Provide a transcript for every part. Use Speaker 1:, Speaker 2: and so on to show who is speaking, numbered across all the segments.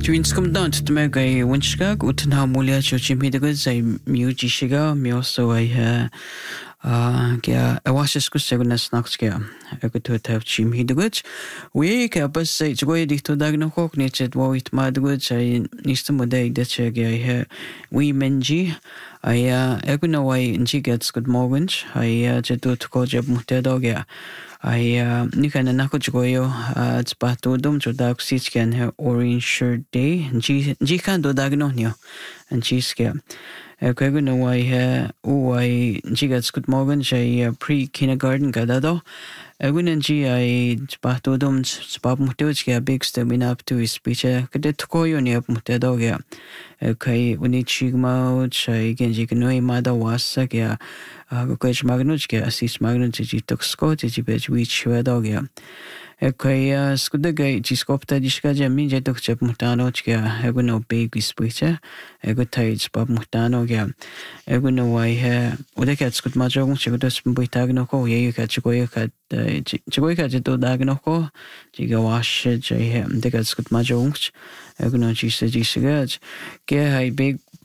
Speaker 1: Dreamscom don't make a winchgag, Utenha Mulia Chimidagas, a Mugishiga, Mioso, a washisku segunas naxkia. A good to have Chim Hidagutch. We capas say to go to Dagnokok, Nitchet, Wait Madwoods, I Nistamode, Detchag, we menji. I eguno way in she gets good morgens. I to call Jeb Mutedogia. I Nikan and Nakojoyo, it's Batudum to Dark Seats can have orange shirt day. G can do Dagnonio and she scare. Eguno way, I she gets good morgens. I pre kindergarten gadado. Egunan G I Batudum, Spab Mutoja, big stepping up to his speech. Cadet Koyo near Mutedogia. Okay, we need Chigmo, Chai Genji Kanui Mada was Sakia, Coach Magnuchka, assist Magnuchi took Scottish, which were dogia. Okay, Skudagay, Giscopta Discaja, Minja took Chap Mutanochka, Eguno big speaker, Egotage Bob Mutanogia, Eguno way hair, Udacats could Majong, Chigodas Buitagnoco, you catch Chigoyaka, Chigoyaka to Dagnoco, Chigawash, Jay, the cats could Majongs. Eguno Gisagaj. Get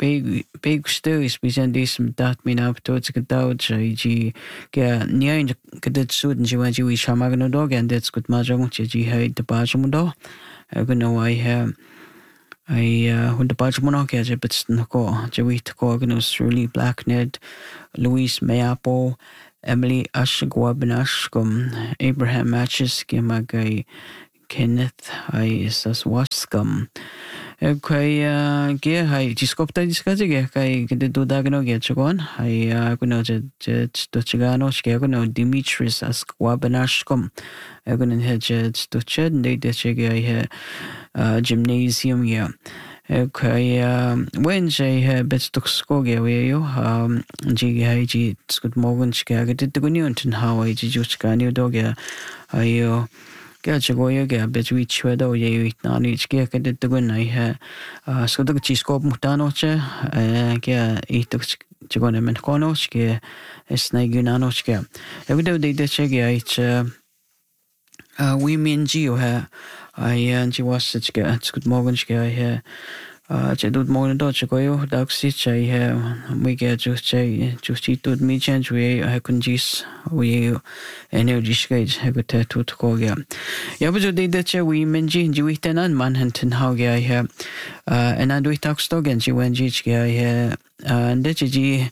Speaker 1: big still is present this that mean up to it's good out. G get near cadet suit and Jiwaji with Shamagano dog and that's good Majong, G hide the Bajamundo. Eguno I have. When the Bajamono catch it, but no call. Jawit Corganus, really Black Ned, Louise Mayapo, Emily Ashgwabinashkum, Abraham Matches, Gimagai. Kenneth, I sas wascum. Okay, I Giscopta discazig, I get the Dagano get you on. I gonna jet to Chigano, Chicago, Dimitris Asquabanashcum. I'm gonna head jets to Ched, they the Chiga gymnasium, yeah. Okay, when Jay had bets to Skogia, where you, G. Good morning, Chicago, did the Gununton, how I did you Chicano dog, I Gachagoya, bet which weather ye not each gear cadet the gun I had. So the Chisco Mutanoche, eat the Chigona Menconoche, a snake Gunanoche. Every day they check it. We mean Geo hair. I and she was such good morning, I hear. Chedut morning dodge go, dark stitch I have. We get just eat to me change we I can just we energy skate have a tattoo to call ya. Yabuzo did that we menji Jewitan and Manhattan how I have. And I do it talk stock and she went Jich I have. And that G.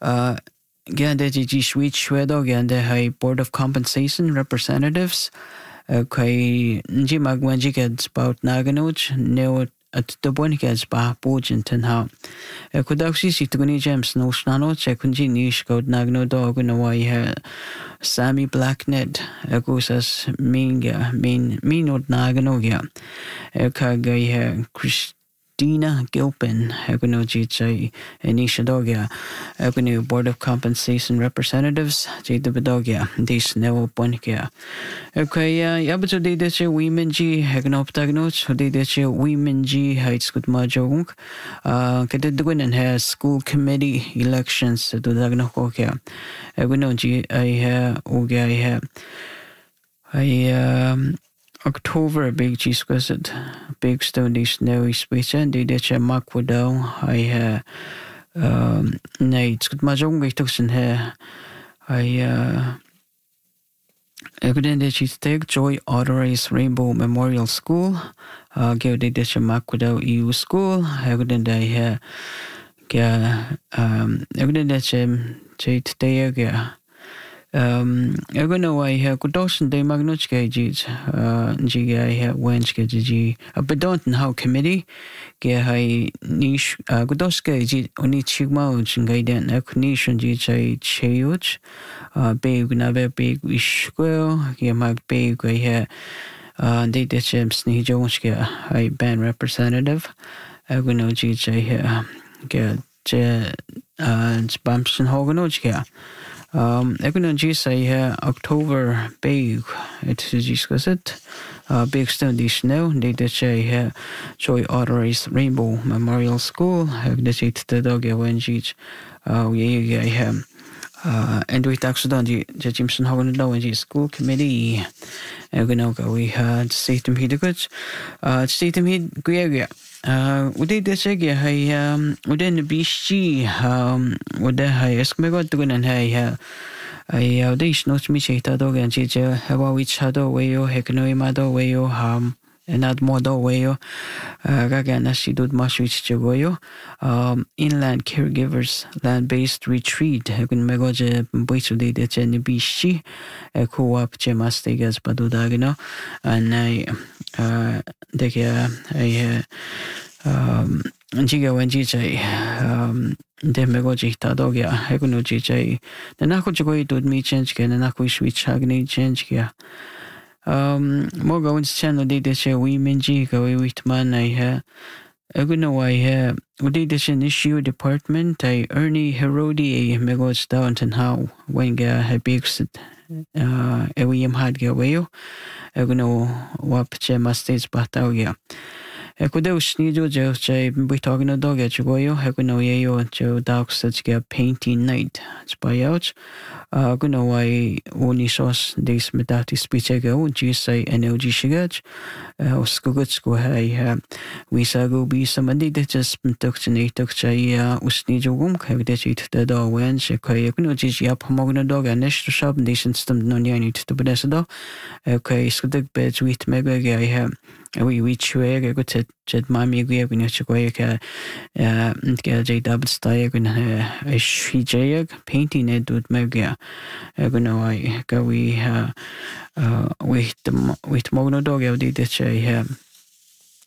Speaker 1: Get that G switch dog and the High Board of Compensation Representatives. Okay, Jimag when she gets about Naganuch, no at the point gets by Bojanton how. Could actually see to go gems no snano, check on Genish code Nagno dog and away Sammy Blacknet, a goes as mean or Naganogia. Kagay Christina Gilpin, Eguno G. Anisha Dogia, Eguno Board of Compensation Representatives, J. the Bedogia, this Nevo Ponkia. Okay, Yabuto de Deche, Women G, Egnoptagnoch, who did Deche, Women G, Heights Good Majong, Kadedwin and has school committee elections to Dagnokokia. Eguno G, I October big cheese was it big stone is snowy speech and did it mark widow I Nate good majong we took in here I evident she take Joy Otteries Rainbow Memorial School give the dish mark widow EU school evident I hear evident that she today I'm gonna I have Kudosan de Magnuchka G. I have Wenchka G. But don't know committee. Get I niche Kudoska G. Only Chigma Gaiden Eknation G. Chayuch. Big Nave Big Wish Square. Get Mag Big I have they did Sneak Joneska. I band representative. I'm gonna G. Get Bumpson Hoganochka. Egunon Gis I October big it is discussed it. Big stone dish now, they did say Joy Otteries Rainbow Memorial School, have the seat the dog when Gis we have and we talk about the Jimson Hogan Law and the school committee. We had Statham Hidegood, Statham Hid Gueria. We did this again. Within the BC, with the highest mega to and I dish not me cheated dog and teacher, have a witch shadow way or hecanoi mado way or not model way or Gagana she did much which jogoyo. Inland caregivers, land based retreat, Hagun Megoje, which of the Jenny Bishi, a co op Gemastigas Badudagino, and Jiga when GJ Demagogi Tadogia, Haguno GJ, the Nakojoy to me change again, and Naku switch Hagni change here. Mogo's channel did the show women Jigo with man I have. I don't know why we did this issue department. I Ernie Herodi Megos Downton how when had bigs William had get away. I don't know what Gemma states but yeah. I could do sneedo just be talking a dog at Joyo, I could know yo Joe dogs such get painting night. It's by out. I don't know why only sauce this metati speech ago, GSA NLG Shigach, Skugutsco Hay, we saw go be somebody that just took to Nate took Chaya, Usnijo Wunk, have that eat the dog when she could up Mogna dog and next shop nation stummed no need to Bedesado. Okay, Skudik beds with Mega I have. We reach where I got jet mammy grave in a chicoya, get a double style and a she jayag painting it with Mega. I don't know why we with Mogno dog, I did that I have.